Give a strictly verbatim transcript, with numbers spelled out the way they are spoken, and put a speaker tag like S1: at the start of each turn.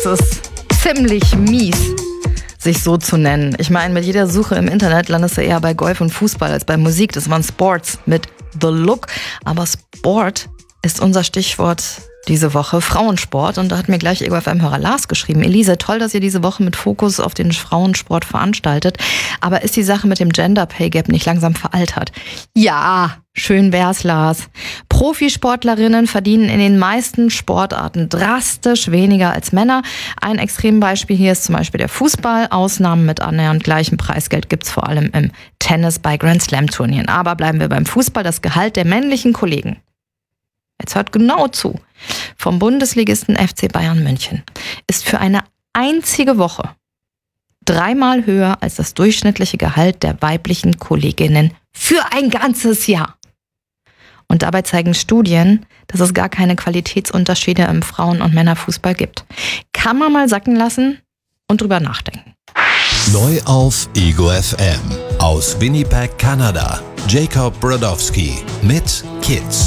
S1: ist ziemlich mies, sich so zu nennen. Ich meine, mit jeder Suche im Internet landest du eher bei Golf und Fußball als bei Musik. Das waren Sports mit The Look. Aber Sport ist unser Stichwort diese Woche, Frauensport. Und da hat mir gleich E G O F M-Hörer Lars geschrieben: Elise, toll, dass ihr diese Woche mit Fokus auf den Frauensport veranstaltet. Aber ist die Sache mit dem Gender Pay Gap nicht langsam veraltert? Ja, schön wär's, Lars. Profisportlerinnen verdienen in den meisten Sportarten drastisch weniger als Männer. Ein Extrembeispiel hier ist zum Beispiel der Fußball. Ausnahmen mit annähernd gleichem Preisgeld gibt's vor allem im Tennis bei Grand Slam Turnieren. Aber bleiben wir beim Fußball. Das Gehalt der männlichen Kollegen, jetzt hört genau zu, vom Bundesligisten F C Bayern München, ist für eine einzige Woche dreimal höher als das durchschnittliche Gehalt der weiblichen Kolleginnen für ein ganzes Jahr. Und dabei zeigen Studien, dass es gar keine Qualitätsunterschiede im Frauen- und Männerfußball gibt. Kann man mal sacken lassen und drüber nachdenken.
S2: Neu auf E G O F M. Aus Winnipeg, Kanada. Jacob Brodowski mit Kids.